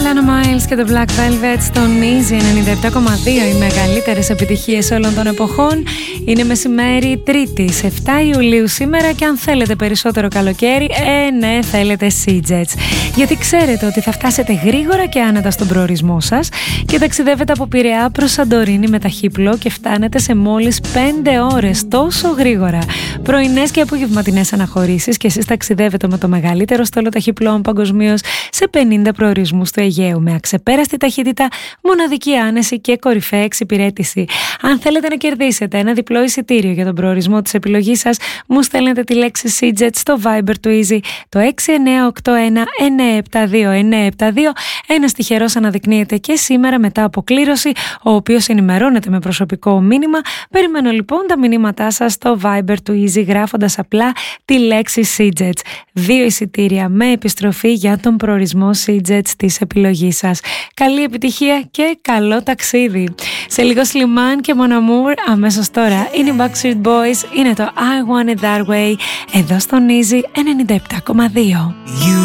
Alana Miles και το Black Velvet στον Easy 97,2. Οι μεγαλύτερες επιτυχίες όλων των εποχών. Είναι μεσημέρι Τρίτης 7 Ιουλίου σήμερα και αν θέλετε περισσότερο καλοκαίρι, ναι, θέλετε Sea-Jets. Γιατί ξέρετε ότι θα φτάσετε γρήγορα και άνετα στον προορισμό σας και ταξιδεύετε από Πειραιά προς Σαντορίνη με ταχύπλο και φτάνετε σε μόλις 5 ώρες, τόσο γρήγορα. Πρωινές και απογευματινές αναχωρήσεις και εσείς ταξιδεύετε με το μεγαλύτερο στόλο ταχυπλών παγκοσμίως σε 50 προορισμούς του Αιγαίου με αξεπέραστη ταχύτητα, μοναδική άνεση και κορυφαία εξυπηρέτηση. Αν θέλετε να κερδίσετε ένα διπλό εισιτήριο για τον προορισμό της επιλογής σας, μου στέλνετε τη λέξη Sea-Jets στο Viber του Easy το 6981-972-972. Ένας τυχερός αναδεικνύεται και σήμερα μετά από κλήρωση, ο οποίος ενημερώνεται με προσωπικό μήνυμα. Περιμένω λοιπόν τα μηνύματά σας στο Viber του Easy γράφοντας απλά τη λέξη Sea-Jets. 2 εισιτήρια με επιστροφή για τον προορισμό Sea-Jets της επιλογής σας. Καλή επιτυχία και καλό ταξίδι. Σε λίγο Slimane και Mon Amour, αμέσως τώρα είναι οι Backstreet Boys, είναι το I Want It That Way, εδώ στον Easy 97,2.